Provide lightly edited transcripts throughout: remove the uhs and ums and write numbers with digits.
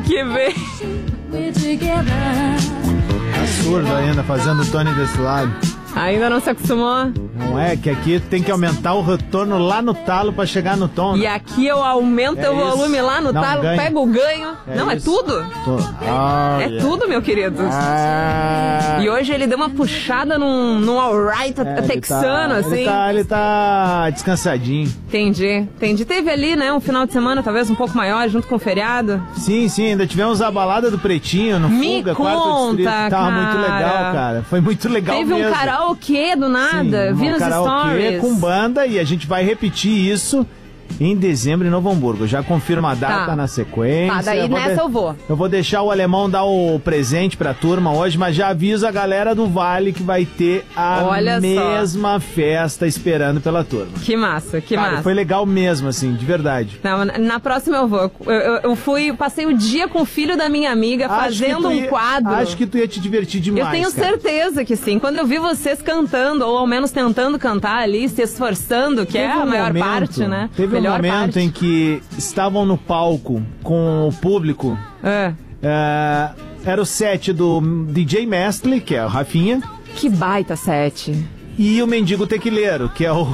que vem. Tá surdo ainda, fazendo o Tony desse lado. Ainda não se acostumou? Não é, que aqui tem que aumentar o retorno lá no talo pra chegar no tom. E aqui eu aumento o volume lá no talo, pego o ganho. Não, é tudo. É tudo, meu querido. E hoje ele deu uma puxada num alright texano, assim. Ele tá descansadinho. Entendi. Teve ali, né, um final de semana talvez um pouco maior, junto com o feriado. Sim, ainda tivemos a balada do Pretinho no Fuga, quarto distrito. Tava muito legal, cara. Foi muito legal mesmo. Teve um karaokê do nada, vi nos stories. Com banda, e a gente vai repetir isso em dezembro em Novo Hamburgo. Já confirma a data na sequência. Daí eu vou. Eu vou deixar o alemão dar o presente pra turma hoje, mas já aviso a galera do Vale que vai ter a mesma festa esperando pela turma. Que massa, massa. Foi legal mesmo, assim, de verdade. Não, na próxima eu vou. Eu passei o dia com o filho da minha amiga fazendo um quadro. Acho que tu ia te divertir demais. Eu tenho certeza que sim. Quando eu vi vocês cantando, ou ao menos tentando cantar ali, se esforçando, que é a maior parte, né? Teve um momento em que estavam no palco com o público. Era o set do DJ Mestle, que é o Rafinha. Que baita set. E o Mendigo Tequileiro, que é o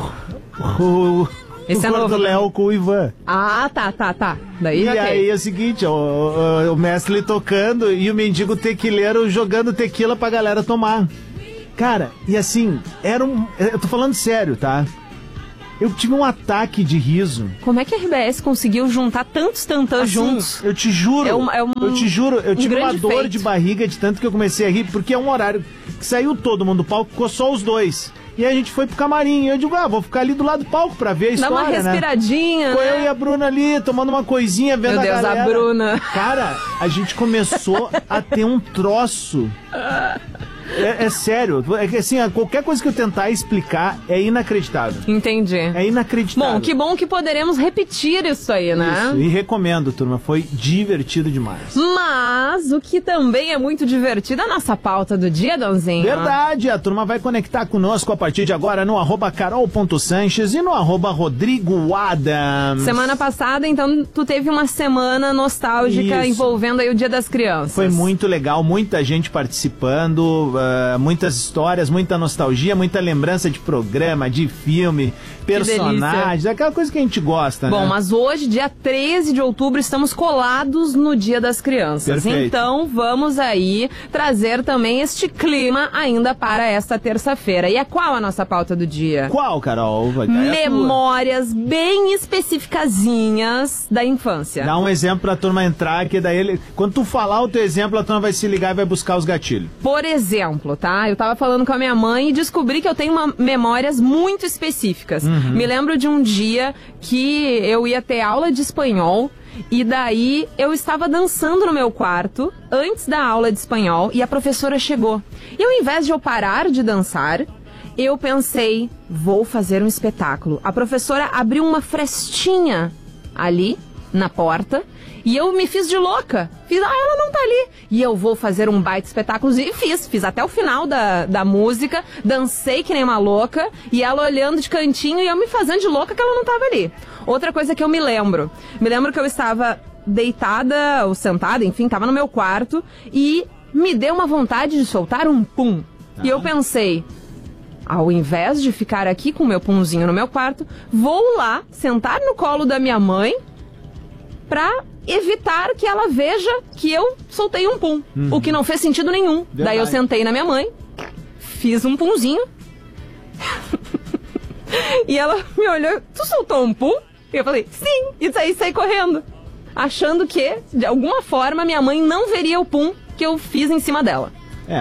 esse é novo, Léo com o Ivan. Tá. Daí, aí é o seguinte, o Mestle tocando e o Mendigo Tequileiro jogando tequila pra galera tomar. Cara, e assim, eu tô falando sério, tá? Eu tive um ataque de riso. Como é que a RBS conseguiu juntar tantos tantãs juntos? Eu te juro, eu tive uma dor de barriga de tanto que eu comecei a rir, porque é um horário que saiu todo mundo do palco, ficou só os dois. E aí a gente foi pro camarim, eu digo, vou ficar ali do lado do palco pra ver a história, dá uma respiradinha, né? Eu e a Bruna ali, tomando uma coisinha, vendo a galera. Meu Deus, a Bruna. Cara, a gente começou a ter um troço... É sério, é que assim, qualquer coisa que eu tentar explicar é inacreditável. Entendi. É inacreditável. Bom que poderemos repetir isso aí, né? Isso, e recomendo, turma, foi divertido demais. Mas o que também é muito divertido é a nossa pauta do dia, Donzinho. Verdade, a turma vai conectar conosco a partir de agora no @carol.sanches e no @rodrigoadams. Semana passada, então, tu teve uma semana nostálgica envolvendo aí o Dia das Crianças. Foi muito legal, muita gente participando, muitas histórias, muita nostalgia, muita lembrança de programa, de filme, personagens, aquela coisa que a gente gosta, né? Bom, mas hoje, dia 13 de outubro, estamos colados no Dia das Crianças. Perfeito. Então, vamos aí trazer também este clima ainda para esta terça-feira. E é qual a nossa pauta do dia? Qual, Carol? Memórias bem especificazinhas da infância. Dá um exemplo pra turma entrar, que daí, quando tu falar o teu exemplo, a turma vai se ligar e vai buscar os gatilhos. Por exemplo, tá? Eu tava falando com a minha mãe e descobri que eu tenho memórias muito específicas. Me lembro de um dia que eu ia ter aula de espanhol e daí eu estava dançando no meu quarto antes da aula de espanhol e a professora chegou. E ao invés de eu parar de dançar, eu pensei, vou fazer um espetáculo. A professora abriu uma frestinha ali na porta e eu me fiz de louca. Ela não tá ali. E eu vou fazer um baita espetáculo. E fiz até o final da música. Dancei que nem uma louca. E ela olhando de cantinho e eu me fazendo de louca que ela não tava ali. Outra coisa que eu me lembro. Me lembro que eu estava deitada ou sentada, enfim, tava no meu quarto. E me deu uma vontade de soltar um pum. E eu pensei, ao invés de ficar aqui com o meu pumzinho no meu quarto, vou lá sentar no colo da minha mãe pra evitar que ela veja que eu soltei um pum. O que não fez sentido nenhum. Verdade. Daí eu sentei na minha mãe, fiz um pumzinho. E ela me olhou, tu soltou um pum? E eu falei, sim. E daí saí correndo. Achando que, de alguma forma, minha mãe não veria o pum que eu fiz em cima dela.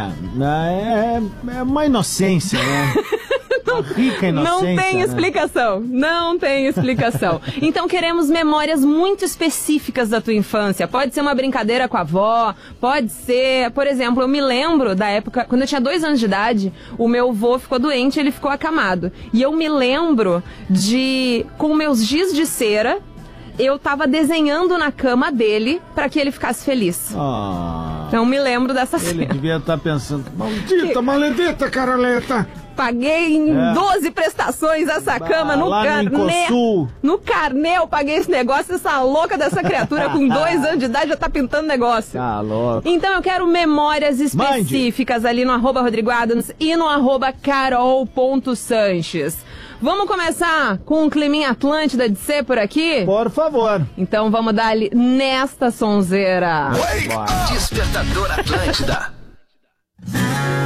É uma inocência, né? Rica inocência. Não tem explicação, não tem explicação. Então queremos memórias muito específicas da tua infância. Pode ser uma brincadeira com a avó, pode ser, por exemplo, eu me lembro da época, quando eu tinha 2 anos de idade, o meu avô ficou doente, ele ficou acamado. E eu me lembro de, com meus giz de cera, eu tava desenhando na cama dele pra que ele ficasse feliz. Então me lembro dessa cena. Ele devia estar pensando, maldita, maledita, Caroleta! Paguei em 12 prestações essa cama no carnê. No carnê eu paguei esse negócio. Essa louca dessa criatura com 2 anos de idade já tá pintando negócio. Tá louco. Então eu quero memórias específicas ali no @RodrigoAdams e no @carol.sanches. Vamos começar com um climinha Atlântida de ser por aqui? Por favor. Então vamos dar ali nesta sonzeira. Despertador Atlântida.